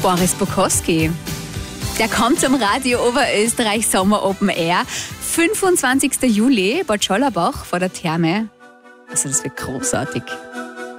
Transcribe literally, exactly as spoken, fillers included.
Boris Bukowski. Der kommt zum Radio Oberösterreich Sommer Open Air. fünfundzwanzigster Juli, Bad Schollerbach vor der Therme. Also das wird großartig.